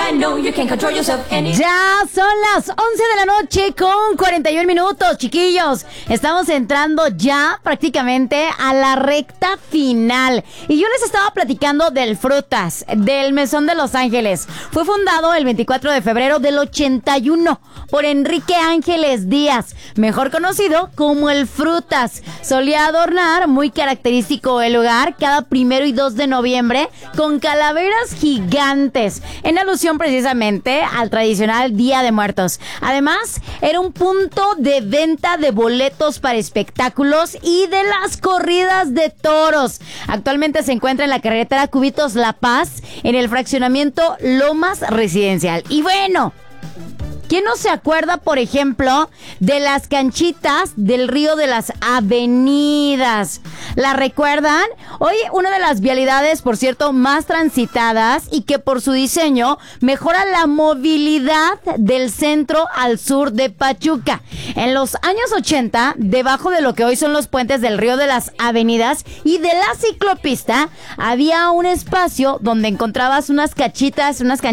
I know you can control yourself Ya son las 11 de la noche con 41 minutos, chiquillos. Estamos entrando ya prácticamente a la recta final. Y yo les estaba platicando del Frutas, del Mesón de Los Ángeles. Fue fundado el 24 de febrero del 81 por Enrique Ángeles Díaz, mejor conocido como el Frutas. Solía adornar, muy característico el lugar, cada 1 y 2 de noviembre con calaveras gigantes, en alusión precisamente al tradicional Día de Muertos. Además, era un punto de venta de boletos para espectáculos y de las corridas de toros. Actualmente se encuentra en la carretera Cubitos La Paz, en el fraccionamiento Lomas Residencial. Y bueno, ¿quién no se acuerda, por ejemplo, de las canchitas del Río de las Avenidas? ¿La recuerdan? Hoy una de las vialidades, por cierto, más transitadas y que por su diseño mejora la movilidad del centro al sur de Pachuca. En los años 80, debajo de lo que hoy son los puentes del Río de las Avenidas y de la ciclopista, había un espacio donde encontrabas unas canchitas